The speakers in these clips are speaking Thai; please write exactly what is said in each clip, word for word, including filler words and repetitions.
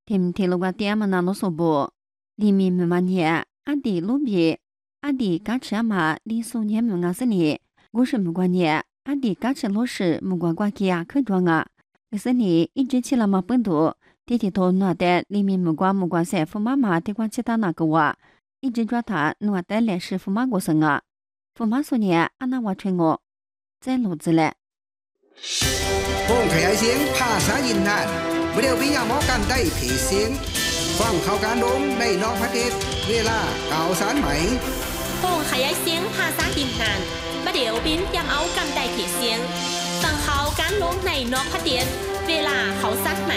天天路个点么那侬说不？里面没嘛年，阿弟路边，阿弟嘎吃嘛，里数年么个是你，我是没关年，阿弟嘎吃老师没关关系啊，可装啊。可是你一直去了嘛本土，天天头脑袋里面没关没关系，父妈妈得关其他那个话，一直抓他脑袋来是父妈过生啊，父妈说你阿那话吹我，在路子嘞。 พงขยายเสียงภาษายินนานวิดีโอวิญญาหมอกันได้ผีเสียงฟังข่าวการลมในนอกประเทศเวลาข่าวสารไหมพงขยายเสียงภาษายินนานวิดีโอวิญญาเอากันได้ผีเสียงฟังข่าวการลมในนอกประเทศเวลาข่าวสารไหม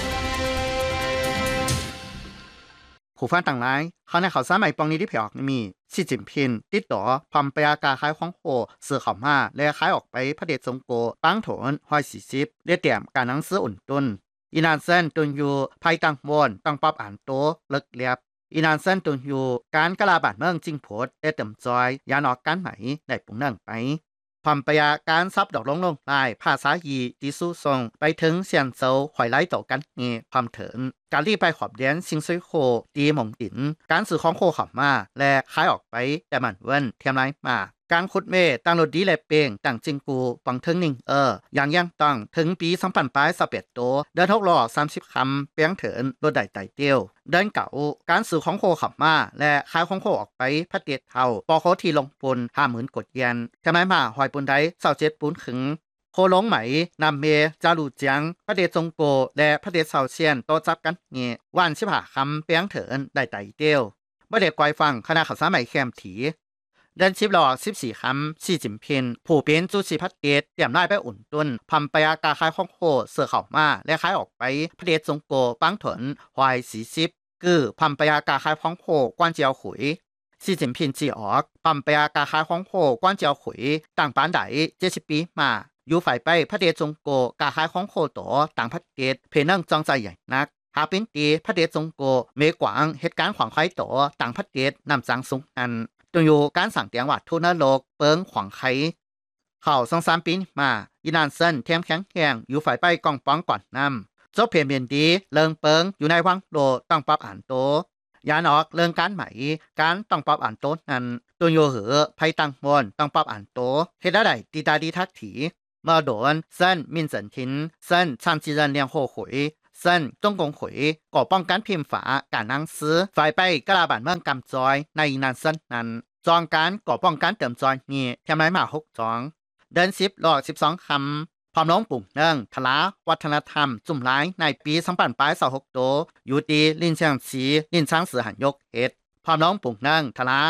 ผู้ฟังต่างหลายเขาในข่าวสารใหม่ปองนี้ที่เผยออกมีสีจิ้นผิงติดต่อพร้อมไปอากาศขายของโหสื่อเข้ามาและขายออกไปพระเดชสงโกปังโถนหอยสี่สิบเรียกเตรียมการหนังสืออุ่นตุนอีนานเส้นตุนอยู่ภายตังวนต้องปรับอ่านโตเลิกเรียบอีนานเส้นตุนอยู่การกลาบาดเมืองจิงโพดได้เต็มจอยยานออกการไหนได้ปุ่งนั่งไปพร้อมไปอาการซับดอกลงลงลายภาษายีที่สู้ทรงไปถึงเซียนโซหอยไล่ต่อกันนี่ความเถินการรีไปขอบเลี้ยนซิงซุยโคตีหมงตินการสื่อของโคขับมาและขายออกไปแต่มันเว้นเทียมไรมาการขุดเมตั้งรถดีและเป่งตั้งจิงกูฟังถึงนิ่งเอออย่างยังตั้งถึงปีสองพันปลายสิบเอ็ดโตเดินทกหล่อสามสิบคำเปียงเถินรถใดไต่เตียวเดินเก่าการสื่อของโคขับมาและขายของโคออกไปพระเดชเท่าปอโคทีลงปุนห้าหมื่นกดเยนทำไมมาหอยปุนได้เศร้าเจ็ดปุนขึงโคหลงไหมนำเมจารูเจียงพระเดชจงโกและพระเดชเซาเชียนโตจับกันเงวันชิบหาคำเปียงเถินได้ไต่เตียวเมื่อเด็กกวายฟังคณะข่าวสารใหม่แคมถีเดินชิบหลอกสิบสี่คำสี่จิมเพนผู้เป็นจูชีพัดเดชเตรียมไล่ไปอุ่นตุนพัมไปอากาคายของโคเสือเข่ามาและคายออกไปพระเดชจงโกปังถนหอยสีสิบคือพัมไปอากาคายของโคกวนเจียวขุยสีจิมเพนจีออกพัมไปอากาคายของโคกวนเจียวขุยต่างปานไดเจ็ดสิบปีมาอยู่ฝ่ายไปพระเดชจงโกกาคายของโคโตต่างพระเดชเพนังจองใจใหญ่นักหาเป็นตีพระเดชจงโกเมกวางเหตุการณ์ขวางไข่โตต่างพระเดชนำจังสุงอันตรงอยู่การสั่งเตียงวัดทุนโลกเปิงขวางไข่เข่าสองสามปีมาอีนานเซินเทียมแข็งแข็งอยู่ฝ่ายไปกองป้องก่อนนำเจ้าเพียงเบียนดีเลิงเปิงอยู่ในวังโลต้องปรับอ่านโตยานออกเรื่องการใหม่การต้องปรับอ่านโตนั้นตัวโยเหอไพตังมนต้องปรับอ่านโตเฮ็ดได้ตีตาดีทักถีเมื่อโดนเส้นมินเซินทินเส้นชางจีเรินเลียงโหขุยเส้นจงกงขุยก่อป้องกันพิมพ์ฝาการนังซื้อฝ่ายไปกระบาดเมืองกำจอยในนานเส้นนั้นจองการก่อป้องกันเติมจอยนี่ทำไรมาหกจองเดินสิบหลอกสิบสองคำพร้อมล้องปุ่งเนื่องทลาวัฒนธรรมจุ่มร้ายในปีสองพันปลายสองหกโตอยู่ดีลินเชียงซีลินช้างเสือหันยกเอ็ดพร้อมล้องปุ่งเนื่องทลา